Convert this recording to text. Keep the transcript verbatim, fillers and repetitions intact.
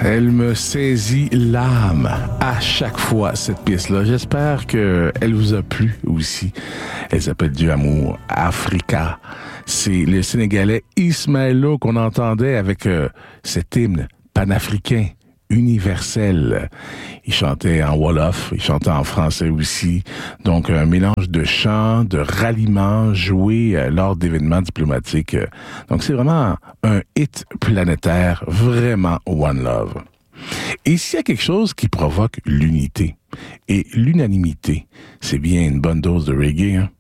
Elle me saisit l'âme à chaque fois, cette pièce-là. J'espère qu'elle vous a plu aussi. Elle s'appelle Du Amour Africa. C'est le Sénégalais Ismaël qu'on entendait avec euh, cet hymne panafricain, universel. Il chantait en wolof, il chantait en français aussi. Donc, un mélange de chants, de ralliements joués euh, lors d'événements diplomatiques. Donc, c'est vraiment un hit planétaire, vraiment One Love. Et s'il y a quelque chose qui provoque l'unité et l'unanimité, c'est bien une bonne dose de reggae, hein?